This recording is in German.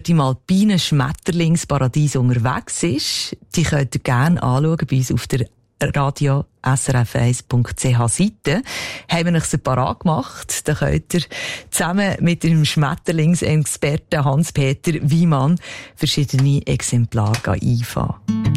im alpinen Schmetterlingsparadies unterwegs ist, die könnt ihr gerne anschauen bei uns auf der radio srf1.ch Seite. Haben wir euch parat gemacht. Da könnt ihr zusammen mit dem Schmetterlingsexperten Hans-Peter Wiemann verschiedene Exemplare einfahren.